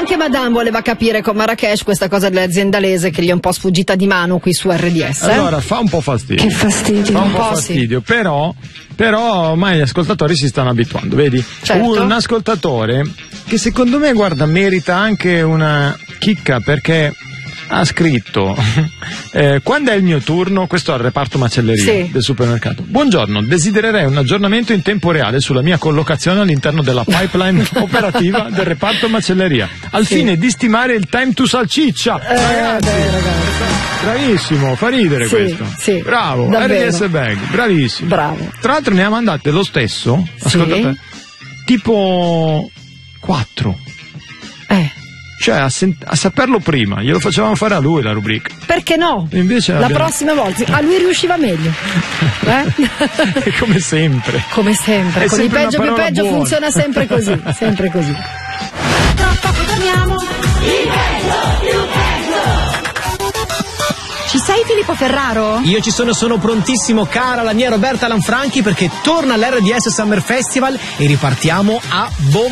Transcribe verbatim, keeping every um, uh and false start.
anche Madame voleva capire con Marrakesh questa cosa dell'aziendalese che gli è un po' sfuggita di mano qui su R D S. Eh? Allora, fa un po' fastidio. Che fastidio. Fa un, un po' po' fastidio, sì. però, però ormai gli ascoltatori si stanno abituando, vedi? Certo. Un ascoltatore che secondo me, guarda, merita anche una chicca perché ha scritto eh, quando è il mio turno, questo al reparto macelleria sì. del supermercato. Buongiorno, desidererei un aggiornamento in tempo reale sulla mia collocazione all'interno della pipeline operativa del reparto macelleria al sì. fine di stimare il time to salciccia. eh, ragazzi, beh, ragazzi. Bravissimo, fa ridere sì, questo. Sì, bravo, davvero. R D S Bag, bravissimo. Bravo. Tra l'altro ne ha mandate lo stesso, sì. ascoltate, tipo quattro. Eh. Cioè, a, sen- a saperlo prima, glielo facevamo fare a lui la rubrica. Perché no? E invece la abbiamo... prossima volta a lui riusciva meglio. Eh? Come sempre. Come sempre. È Con sempre il peggio una più parola peggio buona. funziona sempre così. Sempre così. Tra poco torniamo. Il peggio più peggio. Ci sei Filippo Ferraro? Io ci sono, sono prontissimo, cara la mia Roberta Lanfranchi, perché torna all'R D S Summer Festival e ripartiamo a bomba.